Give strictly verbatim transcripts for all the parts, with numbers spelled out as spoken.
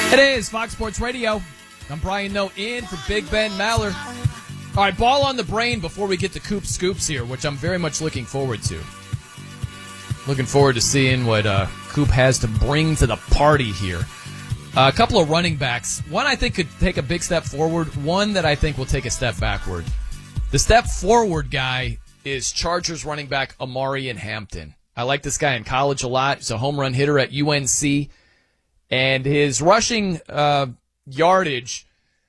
It is Fox Sports Radio. I'm Brian Noe in for Big Ben Maller. All right, ball on the brain before we get to Coop Scoops here, which I'm very much looking forward to. Looking forward to seeing what uh, Coop has to bring to the party here. Uh, a couple of running backs. One I think could take a big step forward. One that I think will take a step backward. The step forward guy is Chargers running back Omarion Hampton. I like this guy in college a lot. He's a home run hitter at U N C. And his rushing uh, yardage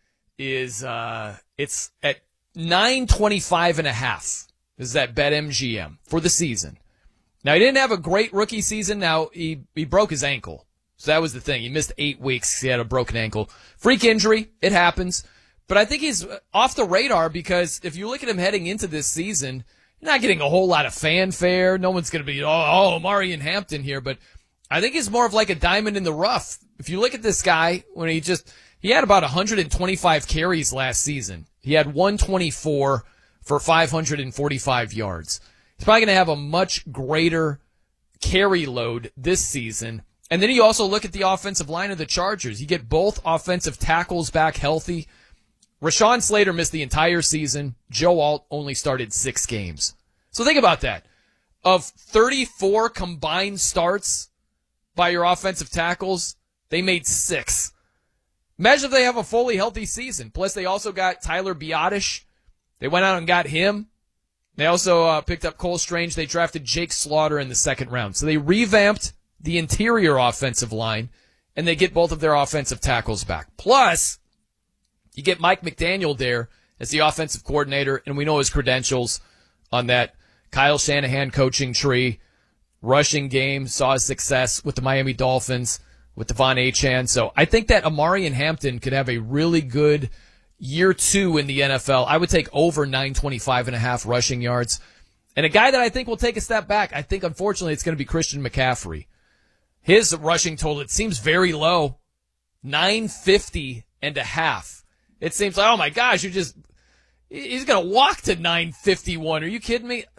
is uh, it's at nine twenty-five and a half. This is at BetMGM for the season. Now, he didn't have a great rookie season. Now, he, he broke his ankle. So that was the thing. He missed eight weeks. He had a broken ankle. Freak injury. It happens. But I think he's off the radar because if you look at him heading into this season, you're not getting a whole lot of fanfare. No one's going to be, oh, oh, Omarion Hampton here. But I think he's more of like a diamond in the rough. If you look at this guy, when he just, he had about one hundred twenty-five carries last season. He had one twenty-four for five hundred forty-five yards. He's probably going to have a much greater carry load this season. And then you also look at the offensive line of the Chargers. You get both offensive tackles back healthy. Rashawn Slater missed the entire season. Joe Alt only started six games. So think about that. Of thirty-four combined starts by your offensive tackles, they made six. Imagine if they have a fully healthy season. Plus, they also got Tyler Biadasz. They went out and got him. They also uh, picked up Cole Strange. They drafted Jake Slaughter in the second round. So they revamped the interior offensive line, and they get both of their offensive tackles back. Plus, you get Mike McDaniel there as the offensive coordinator, and we know his credentials on that Kyle Shanahan coaching tree. Rushing game, saw his success with the Miami Dolphins, with Devon Achane. So I think that Omarion Hampton could have a really good year two in the N F L. I would take over nine twenty-five and a half rushing yards. And a guy that I think will take a step back, I think unfortunately it's going to be Christian McCaffrey. His rushing total, it seems very low. nine fifty and a half. It seems like, oh my gosh, you just, he's going to walk to nine fifty-one. Are you kidding me?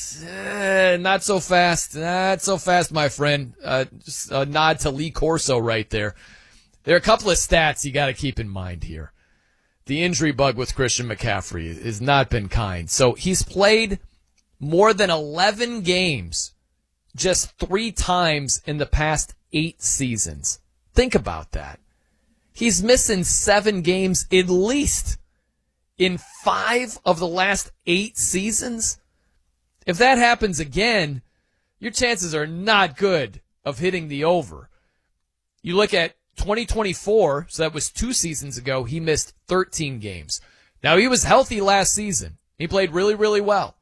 Uh, not so fast. Not so fast, my friend. Uh, just a nod to Lee Corso right there. There are a couple of stats you got to keep in mind here. The injury bug with Christian McCaffrey has not been kind. So he's played more than eleven games just three times in the past eight seasons. Think about that. He's missing seven games at least in five of the last eight seasons. If that happens again, your chances are not good of hitting the over. You look at twenty twenty-four, so that was two seasons ago, he missed thirteen games. Now, he was healthy last season. He played really, really well.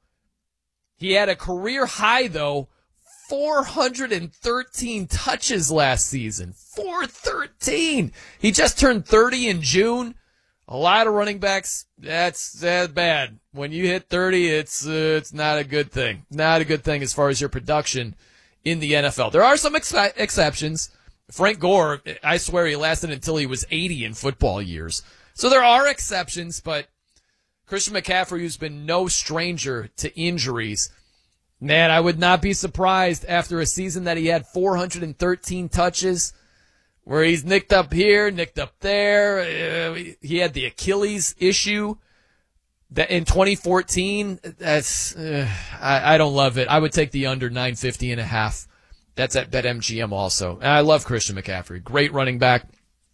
He had a career high, though, four hundred thirteen touches last season. four thirteen! He just turned thirty in June. A lot of running backs, that's, that's bad. When you hit thirty, it's uh, it's not a good thing. Not a good thing as far as your production in the N F L. There are some ex- exceptions. Frank Gore, I swear he lasted until he was eighty in football years. So there are exceptions, but Christian McCaffrey, who's been no stranger to injuries, man, I would not be surprised after a season that he had four hundred thirteen touches, where he's nicked up here, nicked up there. Uh, he had the Achilles issue that in twenty fourteen. That's uh, I, I don't love it. I would take the under nine fifty and a half. That's at BetMGM also. And I love Christian McCaffrey. Great running back.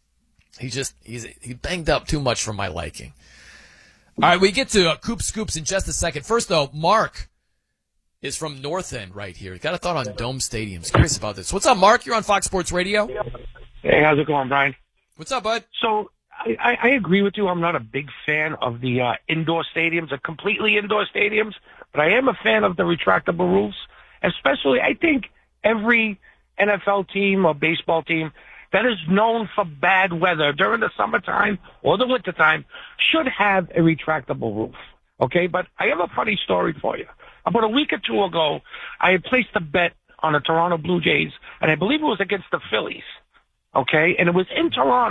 He just he's he banged up too much for my liking. All right, we get to uh, Coop Scoops in just a second. First, though, Mark is from North End right here. Got a thought on Dome Stadiums. Curious about this. What's up, Mark? You're on Fox Sports Radio. Hey, how's it going, Brian? What's up, bud? So I, I, I agree with you. I'm not a big fan of the uh, indoor stadiums, the completely indoor stadiums, but I am a fan of the retractable roofs. Especially, I think every N F L team or baseball team that is known for bad weather during the summertime or the wintertime should have a retractable roof. Okay, but I have a funny story for you. About a week or two ago, I had placed a bet on the Toronto Blue Jays, and I believe it was against the Phillies. Okay, and it was in Toronto.